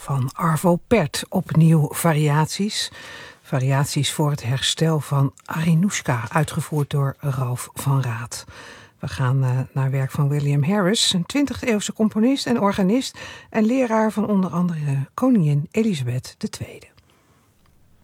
Van Arvo Pärt, opnieuw variaties. Variaties voor het herstel van Arinouska, uitgevoerd door Ralph van Raat. We gaan naar werk van William Harris, een 20e-eeuwse componist en organist en leraar van onder andere koningin Elisabeth II.